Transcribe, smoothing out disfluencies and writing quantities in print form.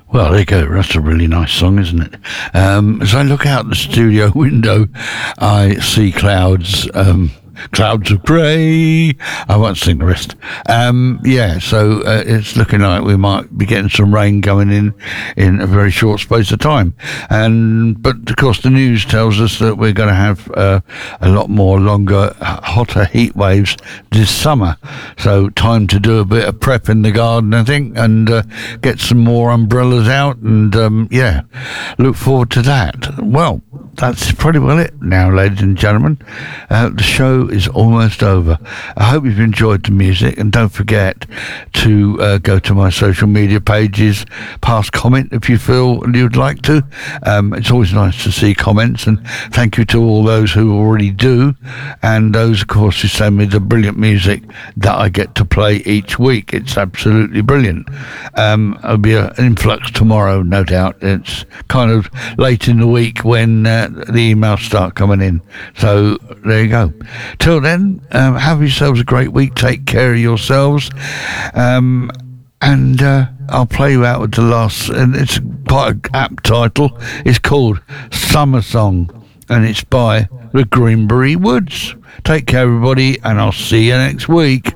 Well, there you go. That's a really nice song, isn't it? As I look out the studio window, I see clouds. Clouds of grey. I won't sing the rest. So it's looking like we might be getting some rain coming in a very short space of time. But of course, the news tells us that we're going to have a lot more longer, hotter heat waves this summer. So time to do a bit of prep in the garden, I think, and get some more umbrellas out. And look forward to that. Well, that's pretty well it now, ladies and gentlemen. The show is almost over. I hope you've enjoyed the music, and don't forget to go to my social media pages, pass comment if you feel you'd like to. It's always nice to see comments, and thank you to all those who already do, and those, of course, who send me the brilliant music that I get to play each week. It's absolutely brilliant. There'll be an influx tomorrow, no doubt. It's kind of late in the week when the emails start coming in. So there you go. Till then, have yourselves a great week. Take care of yourselves. And I'll play you out with the last, and it's quite an apt title. It's called Summer Song, and it's by the Greenberry Woods. Take care, everybody, and I'll see you next week.